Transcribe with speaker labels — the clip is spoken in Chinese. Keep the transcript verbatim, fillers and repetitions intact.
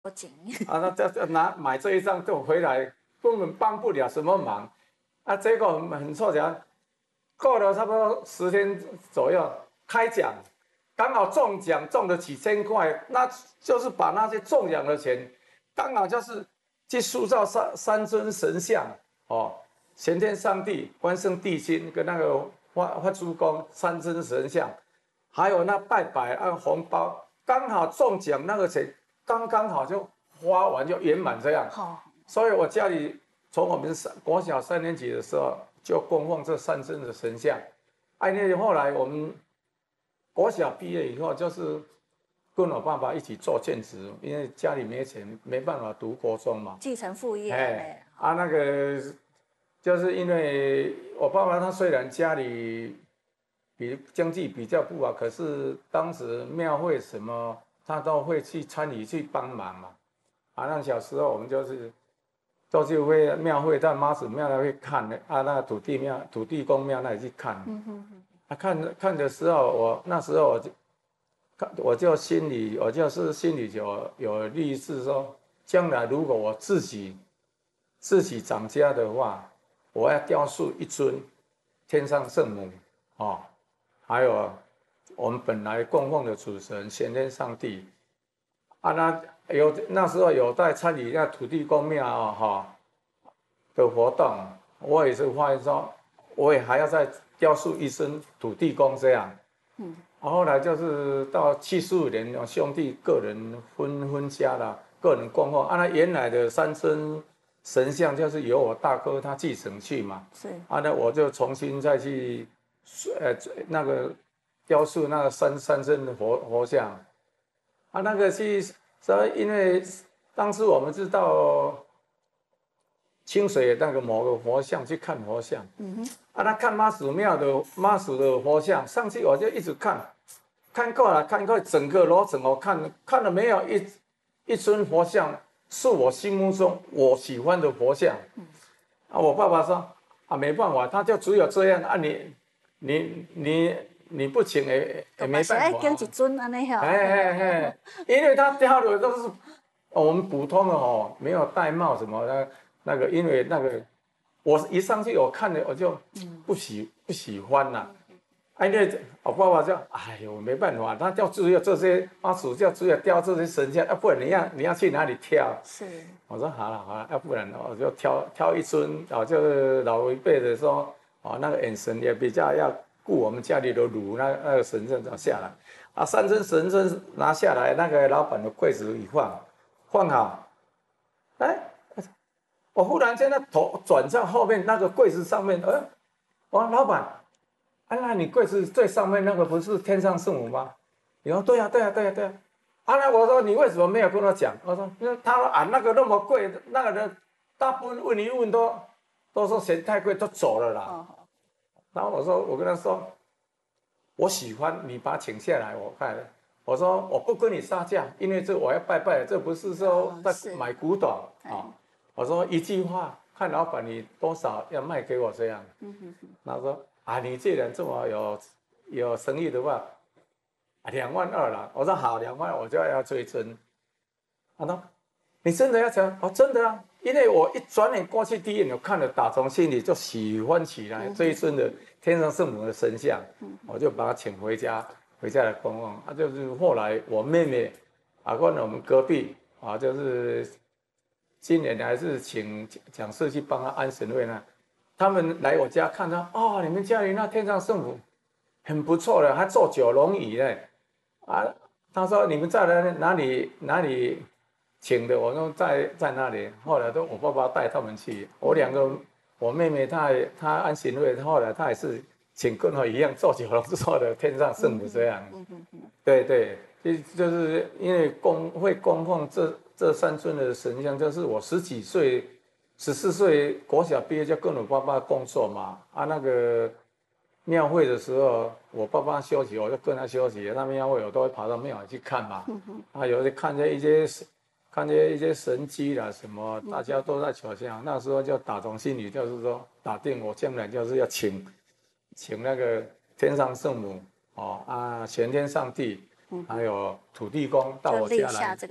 Speaker 1: 啊，那这这拿买这一张就回来，根本帮不了什么忙。啊，结果很凑巧，过了差不多十天左右开奖，刚好中奖中了几千块，那就是把那些中奖的钱，刚好就是去塑造三三尊神像哦，玄天上帝、关圣帝君跟那个发发珠公三尊神像，还有那拜拜按红包，刚好中奖那个钱刚刚好就花完就圆满这样。好，所以我家里从我们三国小三年级的时候就供奉这三尊的神像。哎，那后来我们国小毕业以后，就是跟我爸爸一起做兼职，因为家里没钱，没办法读国中嘛，
Speaker 2: 继承父业。
Speaker 1: 哎，啊，那个就是因为我爸爸他虽然家里比经济比较不好，可是当时庙会什么他都会去参与去帮忙嘛。啊，那小时候我们就是都去会庙会到妈祖庙那去看的，啊，那个土地庙、土地公庙那里去看。嗯哼哼。啊，看看的时候，我那时候我就看，我就心里，我就是心里有有立志说，将来如果我自己自己长家的话，我要雕塑一尊天上圣母，哦，还有我们本来供奉的主神玄天上帝。啊，那有那时候有在参与那土地公庙啊哈的活动，我也是发现说，我也还要再雕塑一尊土地公这样。嗯，后来就是到七十五年，兄弟个人分分家了，个人供奉。啊，那原来的三尊神像就是由我大哥他继承去嘛。是。啊，那我就重新再去，呃，那个雕塑那个三三尊的佛佛像。啊，那个是说，因为当时我们是到清水那个某个佛像去看佛像，嗯哼，啊，他看妈祖庙的妈祖的佛像，上去我就一直看，看过来看过来，整个楼层我看看了没有一一尊佛像是我心目中我喜欢的佛像，嗯，啊，我爸爸说啊没办法，他就只有这样啊你你你。你不请也也没办法。
Speaker 2: 爱跟一尊安尼哈。
Speaker 1: 哎哎哎，因为他雕的都是我们普通的哦，没有戴帽什么的，那个因为那个我一上去我看了我就不喜不喜欢啦。哎，那我爸爸就哎呦没办法，他就只有这些妈祖就只有雕这些神像，要不然你要你要去哪里挑？是。我说好了好了，要不然我就挑挑一尊，哦，就是老一辈的说，哦那个眼神也比较要。顾我们家里的炉，那那个神圣拿下来，啊，三尊神圣拿下来，那个老板的柜子一放，放好，哎，我忽然间那头转向后面那个柜子上面，呃，我说老板，啊，那你柜子最上面那个不是天上圣母吗？你说对呀、啊、对呀、啊、对呀、啊、对呀、啊，啊，那我说你为什么没有跟我讲？我说，那他说啊那个那么贵，那个人大部分问一问都都说嫌太贵，都走了啦。哦，然后我说，我跟他说，我喜欢你把它请下来，我看。我说我不跟你杀价，因为这我要拜拜，这不是说在买古董啊、哦。我说一句话，看老板你多少要卖给我这样。嗯哼哼。他说啊，你既然这么有有生意的话，两万二了。我说好，两万我就要追尊。他说你真的要讲？哦，真的啊。因为我一转眼过去，第一眼我看了，打从心里就喜欢起来这一尊的天上圣母的神像，我就把它请回家，回家来供奉。啊，就是后来我妹妹啊，跟我们隔壁啊，就是今年还是请讲师去帮他安神位呢。他们来我家看到，哦，你们家里那天上圣母很不错的，还坐九龙椅呢。啊，他说你们在哪哪里哪里？请的，我说在在那里，后来都我爸爸带他们去，我两个，我妹妹她也她安行会，后来她也是请跟我一样做九龙座的天上圣母这样，嗯嗯嗯，对对，就就是因为供会供奉这这三尊的神像，就是我十几岁、十四岁国小毕业就跟我爸爸工作嘛，啊那个庙会的时候，我爸爸休息，我就跟他休息，那庙会我都会跑到庙里去看嘛，啊有的看见一些。看见一些神迹啦，什么大家都在求像，那时候就打从心里就是说，打定我将来就是要请，请那个天上圣母哦啊，玄天上帝，还有土地公到我家来。